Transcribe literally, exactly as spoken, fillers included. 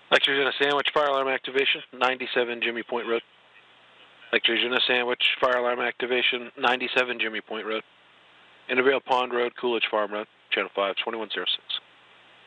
Lake Georgiana Sandwich, fire alarm activation, ninety-seven Jimmy Point Road. Lake Georgiana Sandwich, fire alarm activation, ninety-seven Jimmy Point Road. Intervale Pond Road, Coolidge Farm Road, Channel five, twenty-one oh six.